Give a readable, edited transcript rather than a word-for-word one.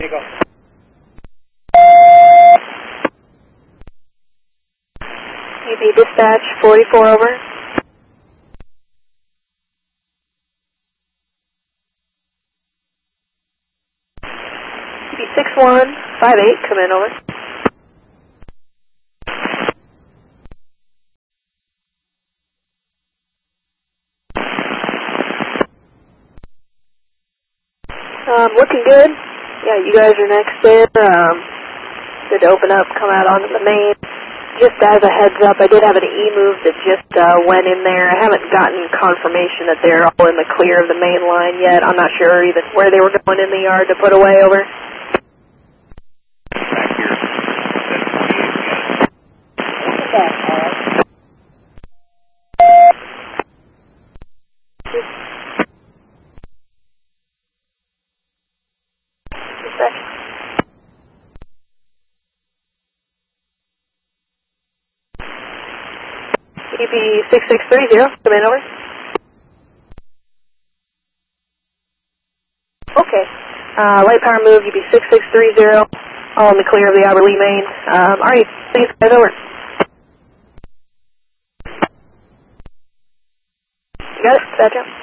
Here you go. UP dispatch 44 over. UP 6158, come in, over. Looking good. Yeah, you guys are next in. Good to open up, come out onto the main. Just as a heads up, I did have an E-move that just went in there. I haven't gotten confirmation that they're all in the clear of the main line yet. I'm not sure even where they were going in the yard to put away, over. UP 6630, come in, over. Okay. Light power move, UP 6630, all in the clear of the Albert Lee main. Alright, thanks guys, over. You got it, Satchel?